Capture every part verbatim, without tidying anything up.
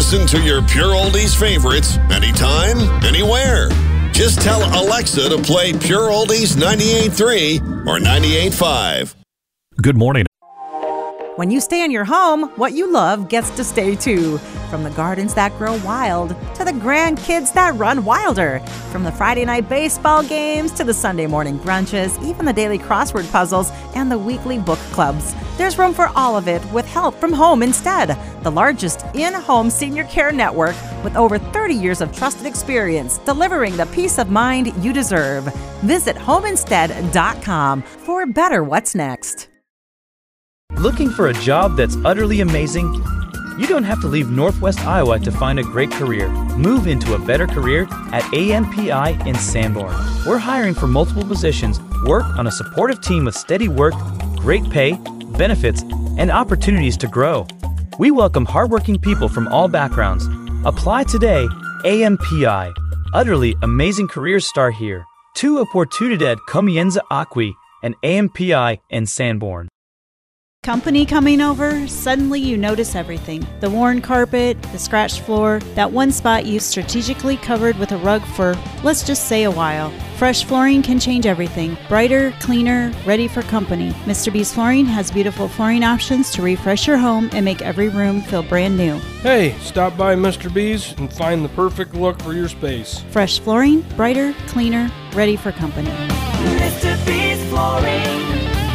Listen to your Pure Oldies favorites anytime, anywhere. Just tell Alexa to play Pure Oldies ninety-eight point three or ninety-eight point five. Good morning. When you stay in your home, what you love gets to stay too. From the gardens that grow wild to the grandkids that run wilder. From the Friday night baseball games to the Sunday morning brunches, even the daily crossword puzzles and the weekly book clubs. There's room for all of it with help from Home Instead, the largest in-home senior care network with over thirty years of trusted experience delivering the peace of mind you deserve. Visit home instead dot com for better what's next. Looking for a job that's utterly amazing? You don't have to leave Northwest Iowa to find a great career. Move into a better career at A M P I in Sanborn. We're hiring for multiple positions, work on a supportive team with steady work, great pay, benefits, and opportunities to grow. We welcome hardworking people from all backgrounds. Apply today. A M P I. Utterly amazing careers start here. Tu oportunidad comienza aquí, and A M P I in Sanborn. Company coming over, suddenly you notice everything. The worn carpet, the scratched floor, that one spot you strategically covered with a rug for, let's just say, a while. Fresh flooring can change everything. Brighter, cleaner, ready for company. Mister B's Flooring has beautiful flooring options to refresh your home and make every room feel brand new. Hey, stop by Mister B's and find the perfect look for your space. Fresh flooring, brighter, cleaner, ready for company. Mister B's Flooring.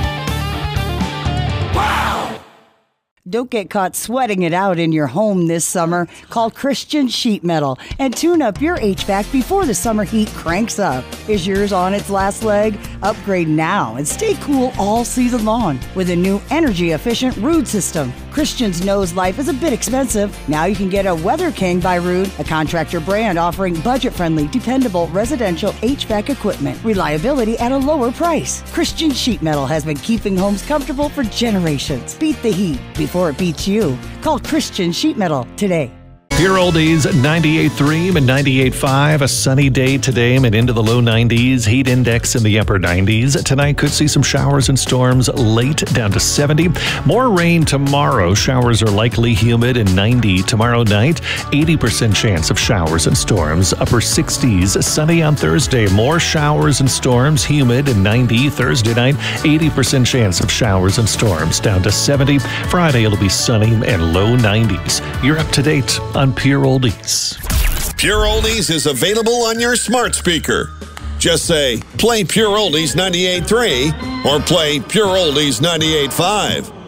Wow! Don't get caught sweating it out in your home this summer. Call Christian Sheet Metal and tune up your H V A C before the summer heat cranks up. Is yours on its last leg? Upgrade now and stay cool all season long with a new energy-efficient Ruud system. Christians knows life is a bit expensive. Now you can get a Weather King by Ruud, a contractor brand offering budget-friendly, dependable residential H V A C equipment. Reliability at a lower price. Christian Sheet Metal has been keeping homes comfortable for generations. Beat the heat before it beats you. Call Christian Sheet Metal today. Pure Oldies ninety-eight point three and ninety-eight point five. A sunny day today and into the low nineties. Heat index in the upper nineties. Tonight could see some showers and storms late down to seventy. More rain tomorrow. Showers are likely, humid and ninety tomorrow night. eighty percent chance of showers and storms. Upper sixties. Sunny on Thursday. More showers and storms, humid and ninety. Thursday night, eighty percent chance of showers and storms down to seventy. Friday it'll be sunny and low nineties. You're up to date on Pure Oldies. Pure Oldies is available on your smart speaker. Just say, play Pure Oldies ninety-eight point three or play Pure Oldies ninety-eight point five.